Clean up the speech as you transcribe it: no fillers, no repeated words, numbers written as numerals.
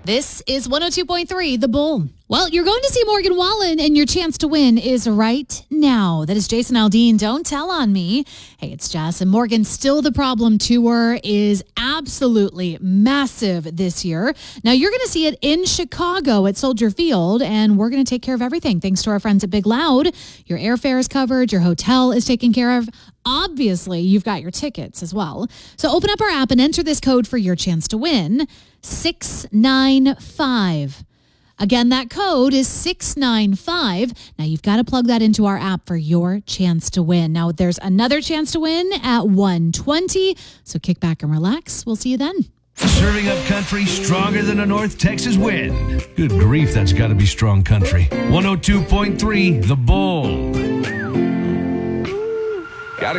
This is 102.3 The Bull. Well, you're going to see Morgan Wallen, and your chance to win is right now. That is Jason Aldean. Don't tell on me. Hey, it's Jess. And Morgan Still the Problem tour is absolutely massive this year. Now, you're going to see it in Chicago at Soldier Field, and we're going to take care of everything thanks to our friends at Big Loud. Your airfare is covered. Your hotel is taken care of. Obviously, you've got your tickets as well. So open up our app and enter this code for your chance to win, 695. Again, that code is 695. Now, you've got to plug that into our app for your chance to win. Now, there's another chance to win at 120. So kick back and relax. We'll see you then. Serving up country stronger than a North Texas wind. Good grief, that's got to be strong country. 102.3 The Bull.